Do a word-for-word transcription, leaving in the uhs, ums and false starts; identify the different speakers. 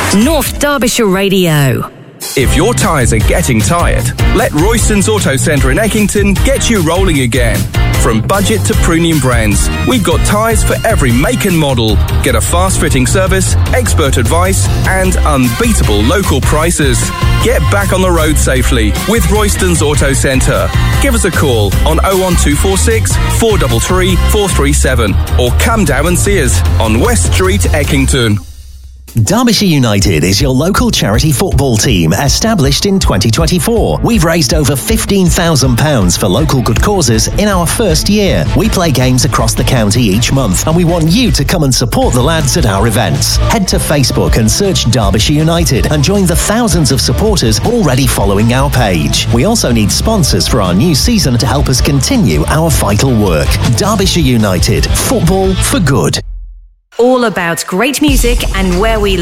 Speaker 1: North Derbyshire Radio.
Speaker 2: If your tyres are getting tired, let Royston's Auto Centre in Eckington get you rolling again. From budget to premium brands, we've got tyres for every make and model. Get a fast-fitting service, expert advice and unbeatable local prices. Get back on the road safely with Royston's Auto Centre. Give us a call on oh one two four six, four three three, four three seven or come down and see us on West Street, Eckington.
Speaker 3: Derbyshire United is your local charity football team established in twenty twenty-four. We've raised over fifteen thousand pounds for local good causes in our first year. We play games across the county each month and we want you to come and support the lads at our events. Head to Facebook and search Derbyshire United and join the thousands of supporters already following our page. We also need sponsors for our new season to help us continue our vital work. Derbyshire United, football for good.
Speaker 1: All about great music and where we